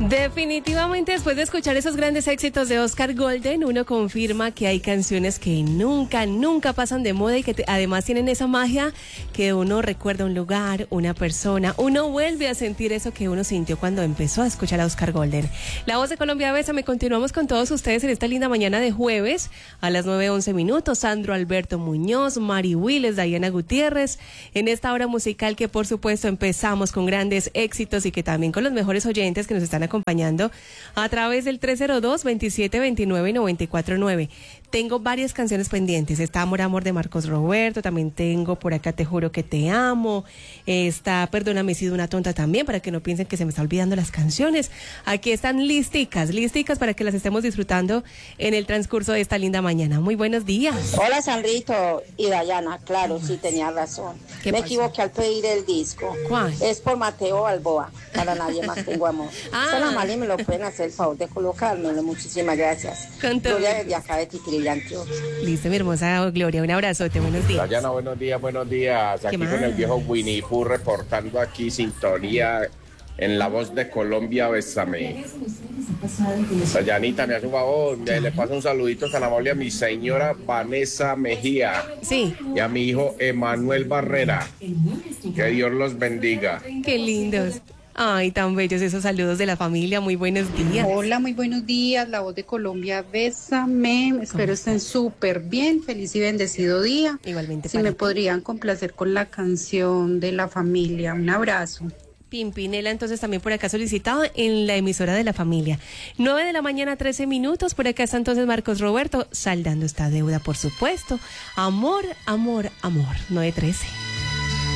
Definitivamente, después de escuchar esos grandes éxitos de Oscar Golden, uno confirma que hay canciones que nunca pasan de moda y que además tienen esa magia que uno recuerda un lugar, una persona, uno vuelve a sentir eso que uno sintió cuando empezó a escuchar a Oscar Golden. La Voz de Colombia, Bésame, continuamos con todos ustedes en esta linda mañana de jueves a las 9:11. Sandro Alberto Muñoz, Mari Willes, Diana Gutiérrez, en esta hora musical que por supuesto empezamos con grandes éxitos y que también con los mejores oyentes que nos están acompañando a través del 302-2729-949. Tengo varias canciones pendientes. Está Amor, Amor de Marcos Roberto, también tengo por acá Te Juro que Te Amo, está Perdóname, he sido una tonta también, para que no piensen que se me está olvidando las canciones. Aquí están listicas para que las estemos disfrutando en el transcurso de esta linda mañana. Muy buenos días. Hola, Sandrito y Dayana, claro, sí tenía razón. Me equivoqué al pedir el disco. ¿Cuál? Es por Mateo Balboa, para Nadie Más Tengo Amor. Suena mal y me lo pueden hacer el favor de colocármelo. Muchísimas gracias. Gloria desde acá de Titirilla, Antioquia. Listo, mi hermosa Gloria, un abrazote, buenos días. Dayana, buenos días. Aquí con el viejo Winnie Pooh reportando aquí sintonía en La Voz de Colombia, Bésame. Dayanita, me hace un favor, le paso un saludito tan amable a mi señora Vanessa Mejía. Sí. Y a mi hijo Emanuel Barrera. Que Dios los bendiga. Qué lindos. Ay, tan bellos esos saludos de la familia. Muy buenos días. Hola, muy buenos días. La Voz de Colombia, Bésame. Espero estén súper bien. Feliz y bendecido día. Igualmente. Si me podrían complacer con la canción de la familia. Un abrazo. Pimpinela, entonces también por acá solicitado en la emisora de la familia. 9:00 13 por acá está entonces Marcos Roberto saldando esta deuda, por supuesto. Amor, amor, amor. 9:13.